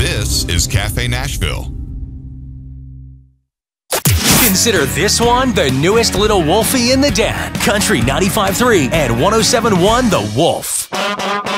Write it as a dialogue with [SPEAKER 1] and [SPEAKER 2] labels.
[SPEAKER 1] This is Cafe Nashville.
[SPEAKER 2] Consider this one the newest little wolfie in the den. Country 95.3 and 107.1 The Wolf.